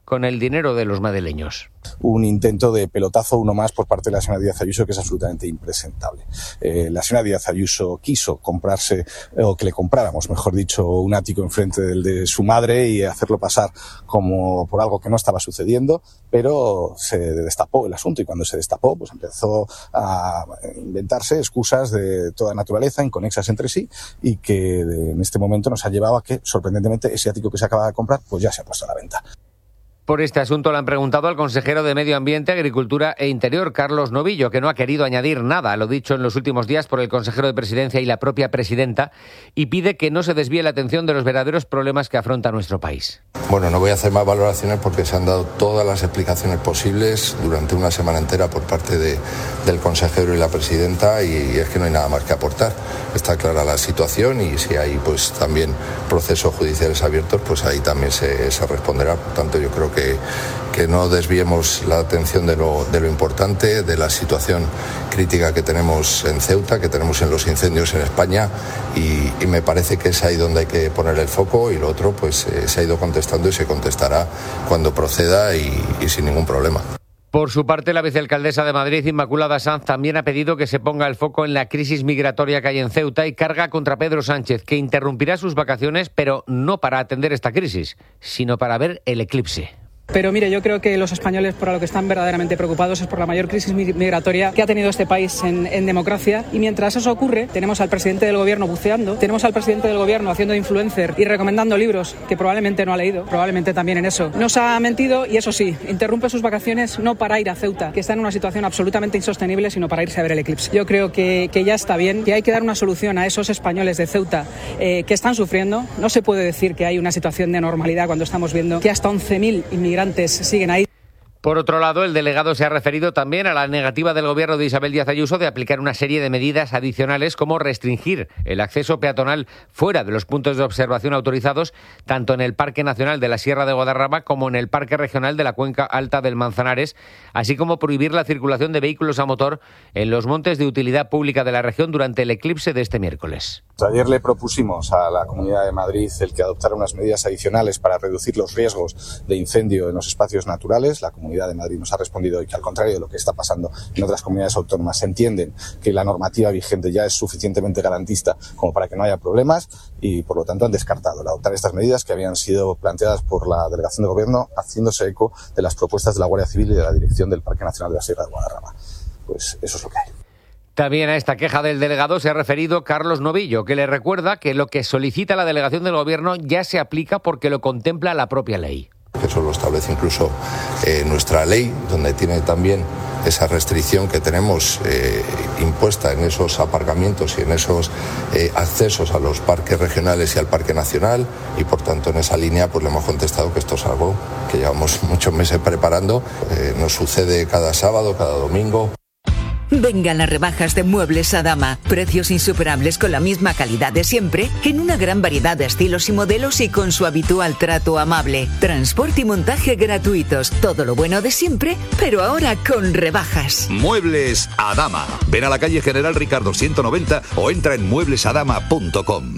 Speaker 15: con el dinero de los madrileños.
Speaker 17: Un intento de pelotazo, uno más, por parte de la señora Díaz Ayuso, que es absolutamente impresentable. Eh, la señora Díaz Ayuso quiso comprarse, o que le compráramos, mejor dicho, un ático enfrente del de su madre y hacerlo pasar como por algo que no estaba sucediendo, pero se destapó el asunto, y cuando se destapó, pues empezó a inventarse excusas de toda naturaleza, inconexas entre sí, y que en este momento nos ha llevado a que, sorprendentemente, ese ático que se acaba de comprar, pues ya se ha puesto a la venta.
Speaker 15: Por este asunto le han preguntado al consejero de Medio Ambiente, Agricultura e Interior, Carlos Novillo, que no ha querido añadir nada a lo dicho en los últimos días por el consejero de Presidencia y la propia presidenta, y pide que no se desvíe la atención de los verdaderos problemas que afronta nuestro país.
Speaker 18: Bueno, no voy a hacer más valoraciones porque se han dado todas las explicaciones posibles durante una semana entera por parte de, del consejero y la presidenta, y es que no hay nada más que aportar. Está clara la situación, y si hay pues también procesos judiciales abiertos, pues ahí también se, se responderá. Por tanto, yo creo que Que, que no desviemos la atención de lo, de lo importante, de la situación crítica que tenemos en Ceuta, que tenemos en los incendios en España, y, y me parece que es ahí donde hay que poner el foco, y lo otro pues eh, se ha ido contestando y se contestará cuando proceda y, y sin ningún problema.
Speaker 15: Por su parte, la vicealcaldesa de Madrid, Inmaculada Sanz, también ha pedido que se ponga el foco en la crisis migratoria que hay en Ceuta y carga contra Pedro Sánchez, que interrumpirá sus vacaciones, pero no para atender esta crisis, sino para ver el eclipse.
Speaker 19: Pero mire, yo creo que los españoles por lo que están verdaderamente preocupados es por la mayor crisis migratoria que ha tenido este país en, en democracia, y mientras eso ocurre tenemos al presidente del gobierno buceando, tenemos al presidente del gobierno haciendo de influencer y recomendando libros que probablemente no ha leído, probablemente también en eso nos ha mentido, y eso sí, interrumpe sus vacaciones no para ir a Ceuta, que está en una situación absolutamente insostenible, sino para irse a ver el eclipse. Yo creo que, que ya está bien, que hay que dar una solución a esos españoles de Ceuta eh, que están sufriendo. No se puede decir que hay una situación de normalidad cuando estamos viendo que hasta once mil inmigrantes siguen ahí.
Speaker 15: Por otro lado, el delegado se ha referido también a la negativa del gobierno de Isabel Díaz Ayuso de aplicar una serie de medidas adicionales, como restringir el acceso peatonal fuera de los puntos de observación autorizados, tanto en el Parque Nacional de la Sierra de Guadarrama como en el Parque Regional de la Cuenca Alta del Manzanares, así como prohibir la circulación de vehículos a motor en los montes de utilidad pública de la región durante el eclipse de este miércoles.
Speaker 17: Ayer le propusimos a la Comunidad de Madrid el que adoptara unas medidas adicionales para reducir los riesgos de incendio en los espacios naturales. La Comunidad de Madrid nos ha respondido que, al contrario de lo que está pasando en otras comunidades autónomas, entienden que la normativa vigente ya es suficientemente garantista como para que no haya problemas, y por lo tanto han descartado el adoptar estas medidas que habían sido planteadas por la Delegación de Gobierno, haciéndose eco de las propuestas de la Guardia Civil y de la Dirección del Parque Nacional de la Sierra de Guadarrama. Pues eso es lo que hay.
Speaker 15: También a esta queja del delegado se ha referido Carlos Novillo, que le recuerda que lo que solicita la delegación del Gobierno ya se aplica porque lo contempla la propia ley.
Speaker 18: Eso lo establece incluso eh, nuestra ley, donde tiene también esa restricción que tenemos eh, impuesta en esos aparcamientos y en esos eh, accesos a los parques regionales y al Parque Nacional, y por tanto en esa línea pues le hemos contestado que esto es algo que llevamos muchos meses preparando, eh, nos sucede cada sábado, cada domingo.
Speaker 4: Vengan las rebajas de Muebles Adama. Precios insuperables con la misma calidad de siempre, en una gran variedad de estilos y modelos, y con su habitual trato amable. Transporte y montaje gratuitos. Todo lo bueno de siempre, pero ahora con rebajas.
Speaker 5: Muebles Adama. Ven a la calle General Ricardo ciento noventa o entra en muebles adama punto com.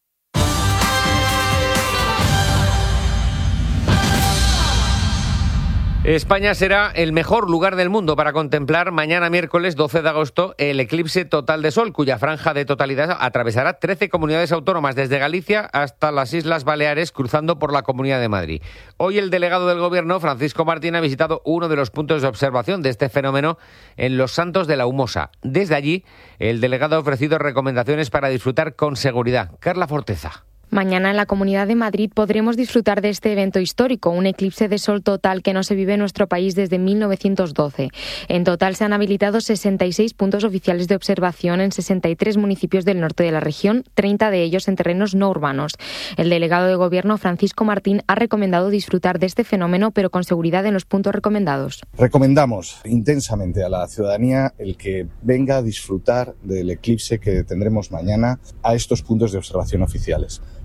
Speaker 15: España será el mejor lugar del mundo para contemplar mañana miércoles doce de agosto el eclipse total de sol, cuya franja de totalidad atravesará trece comunidades autónomas, desde Galicia hasta las Islas Baleares, cruzando por la Comunidad de Madrid. Hoy el delegado del Gobierno, Francisco Martín, ha visitado uno de los puntos de observación de este fenómeno en Los Santos de la Humosa. Desde allí, el delegado ha ofrecido recomendaciones para disfrutar con seguridad. Carla Forteza.
Speaker 6: Mañana en la Comunidad de Madrid podremos disfrutar de este evento histórico, un eclipse de sol total que no se vive en nuestro país desde mil novecientos doce. En total se han habilitado sesenta y seis puntos oficiales de observación en sesenta y tres municipios del norte de la región, treinta de ellos en terrenos no urbanos. El delegado de Gobierno, Francisco Martín, ha recomendado disfrutar de este fenómeno, pero con seguridad en los puntos recomendados.
Speaker 17: Recomendamos intensamente a la ciudadanía el que venga a disfrutar del eclipse que tendremos mañana a estos puntos de observación oficiales.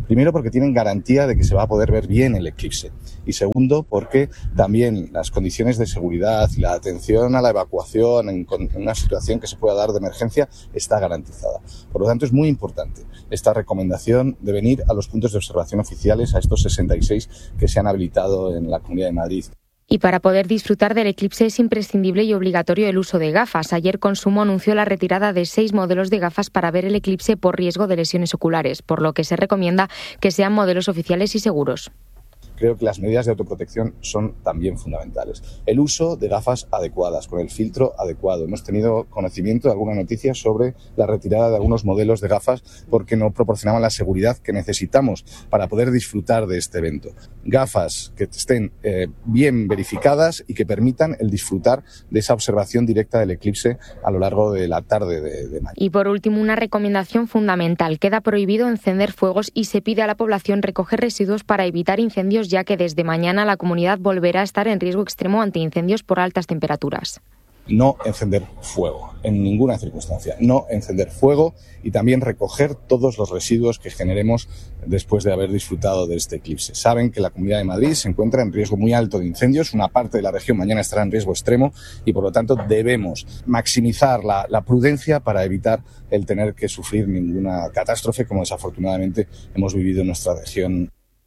Speaker 17: Primero, porque tienen garantía de que se va a poder ver bien el eclipse. Y segundo, porque también las condiciones de seguridad y la atención a la evacuación en, en una situación que se pueda dar de emergencia está garantizada. Por lo tanto, es muy importante esta recomendación de venir a los puntos de observación oficiales, a estos sesenta y seis que se han habilitado en la Comunidad de Madrid.
Speaker 6: Y para poder disfrutar del eclipse es imprescindible y obligatorio el uso de gafas. Ayer Consumo anunció la retirada de seis modelos de gafas para ver el eclipse por riesgo de lesiones oculares, por lo que se recomienda que sean modelos oficiales y seguros.
Speaker 17: Creo que las medidas de autoprotección son también fundamentales. El uso de gafas adecuadas, con el filtro adecuado. Hemos tenido conocimiento de alguna noticia sobre la retirada de algunos modelos de gafas porque no proporcionaban la seguridad que necesitamos para poder disfrutar de este evento. Gafas que estén eh, bien verificadas y que permitan el disfrutar de esa observación directa del eclipse a lo largo de la tarde de, de mayo.
Speaker 6: Y por último, una recomendación fundamental. Queda prohibido encender fuegos y se pide a la población recoger residuos para evitar incendios, ya que desde mañana la comunidad volverá a estar en riesgo extremo ante incendios por altas temperaturas.
Speaker 17: No encender fuego, en ninguna circunstancia. No encender fuego y también recoger todos los residuos que generemos después de haber disfrutado de este eclipse. Saben que la Comunidad de Madrid se encuentra en riesgo muy alto de incendios. Una parte de la región mañana estará en riesgo extremo y, por lo tanto, debemos maximizar la, la prudencia para evitar el tener que sufrir ninguna catástrofe como desafortunadamente hemos vivido en nuestra región.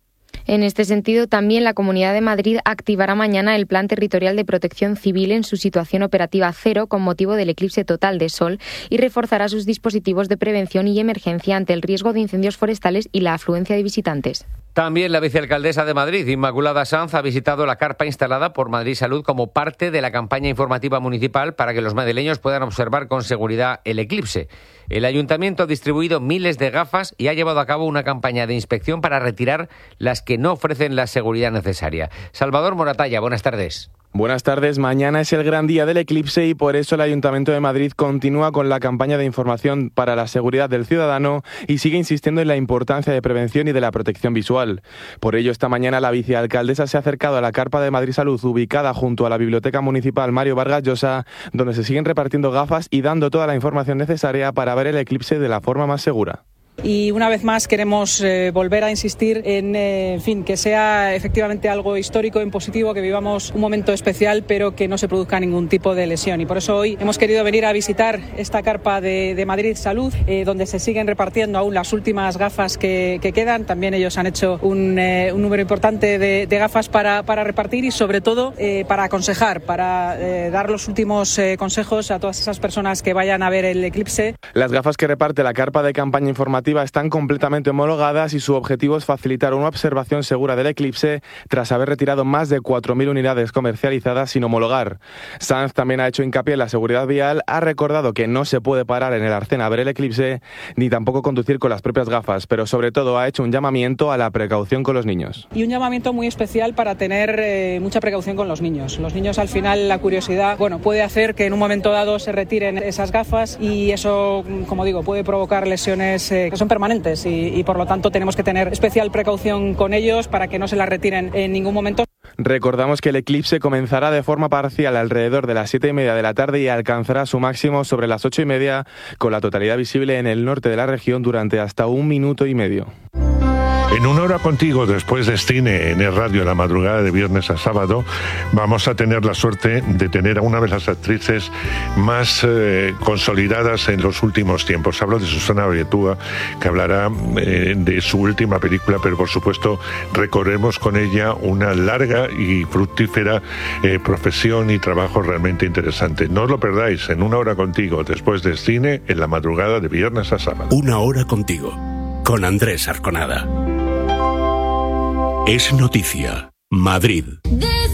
Speaker 6: En este sentido, también la Comunidad de Madrid activará mañana el Plan Territorial de Protección Civil en su situación operativa cero con motivo del eclipse total de sol y reforzará sus dispositivos de prevención y emergencia ante el riesgo de incendios forestales y la afluencia de visitantes.
Speaker 15: También la vicealcaldesa de Madrid, Inmaculada Sanz, ha visitado la carpa instalada por Madrid Salud como parte de la campaña informativa municipal para que los madrileños puedan observar con seguridad el eclipse. El ayuntamiento ha distribuido miles de gafas y ha llevado a cabo una campaña de inspección para retirar las que no ofrecen la seguridad necesaria. Salvador Moratalla, buenas tardes.
Speaker 7: Buenas tardes. Mañana es el gran día del eclipse y por eso el Ayuntamiento de Madrid continúa con la campaña de información para la seguridad del ciudadano y sigue insistiendo en la importancia de prevención y de la protección visual. Por ello, esta mañana la vicealcaldesa se ha acercado a la carpa de Madrid Salud, ubicada junto a la Biblioteca Municipal Mario Vargas Llosa, donde se siguen repartiendo gafas y dando toda la información necesaria para ver el eclipse de la forma más segura.
Speaker 19: Y una vez más queremos eh, volver a insistir en, eh, en fin, que sea efectivamente algo histórico, en positivo, que vivamos un momento especial, pero que no se produzca ningún tipo de lesión. Y por eso hoy hemos querido venir a visitar esta carpa de, de Madrid Salud, eh, donde se siguen repartiendo aún las últimas gafas que, que quedan. También ellos han hecho un, eh, un número importante de, de gafas para, para repartir y sobre todo eh, para aconsejar, para eh, dar los últimos eh, consejos a todas esas personas que vayan a ver el eclipse.
Speaker 7: Las gafas que reparte la carpa de campaña informativa están completamente homologadas y su objetivo es facilitar una observación segura del eclipse tras haber retirado más de cuatro mil unidades comercializadas sin homologar. Sanz también ha hecho hincapié en la seguridad vial, ha recordado que no se puede parar en el arcén a ver el eclipse ni tampoco conducir con las propias gafas, pero sobre todo ha hecho un llamamiento a la precaución con los niños.
Speaker 19: Y un llamamiento muy especial para tener eh, mucha precaución con los niños. Los niños, al final, la curiosidad, bueno, puede hacer que en un momento dado se retiren esas gafas y eso, como digo, puede provocar lesiones eh, que son permanentes y, y por lo tanto tenemos que tener especial precaución con ellos para que no se las retiren en ningún momento.
Speaker 7: Recordamos que el eclipse comenzará de forma parcial alrededor de las siete y media de la tarde y alcanzará su máximo sobre las ocho y media, con la totalidad visible en el norte de la región durante hasta un minuto y medio.
Speaker 8: En Una Hora Contigo, después de cine en el radio, la madrugada de viernes a sábado, vamos a tener la suerte de tener a una de las actrices más eh, consolidadas en los últimos tiempos. Hablo de Susana Baitua, que hablará eh, de su última película, pero por supuesto recorremos con ella una larga y fructífera eh, profesión y trabajo realmente interesante. No os lo perdáis, en Una Hora Contigo, después del cine en la madrugada de viernes a sábado.
Speaker 1: Una Hora Contigo, con Andrés Arconada. Es noticia. Madrid.